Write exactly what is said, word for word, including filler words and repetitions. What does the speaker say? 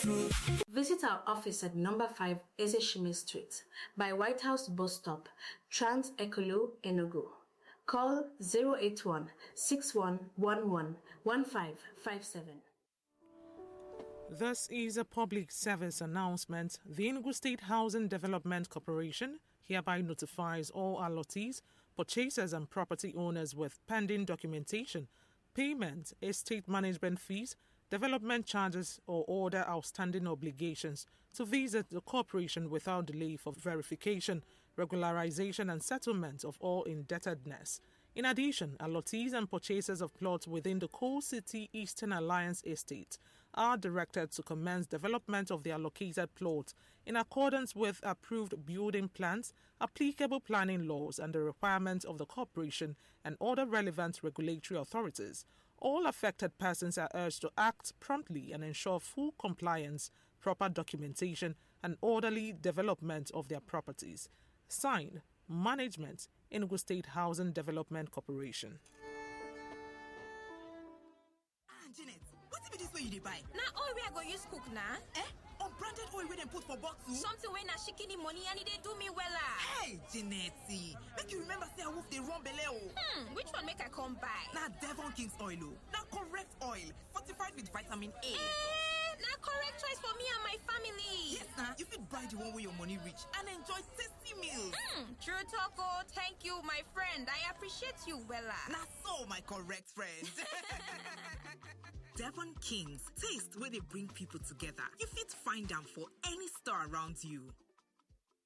Visit our office at number five Ezeshimi Street by White House Bus Stop, Trans Ekolo, Enugu. Call zero eight one, six one one one, one five five seven. This is a public service announcement. The Enugu State Housing Development Corporation hereby notifies all allottees, purchasers and property owners with pending documentation, payment, estate management fees, development charges or other outstanding obligations to visit the corporation without delay for verification, regularization and settlement of all indebtedness. In addition, allottees and purchasers of plots within the Coal City Eastern Alliance Estate are directed to commence development of the allocated plot in accordance with approved building plans, applicable planning laws and the requirements of the corporation and other relevant regulatory authorities. All affected persons are urged to act promptly and ensure full compliance, proper documentation and orderly development of their properties. Signed, Management, Enugu State Housing Development Corporation. Ah, Janet, what be this way you dey buy? Na oil we I go use cook na. Eh? Unbranded oil wey dem put for bottle? Something wey na shikini money and e dey do me wella. Hey, Janet, make you remember say I wolf dey run belle o. Hmm, which one make I come buy? Na Devon King's oil o. Na correct oil, fortified with vitamin A. Eh, na correct choice for me and my family. Yes, na. You fit buy the one wey your money reach and enjoy tasty meals. Hmm, true talk o. Thank you, my friend. I appreciate you wella. Na so, my correct friend. Devon King's, taste where they bring people together. You fit find them for any store around you.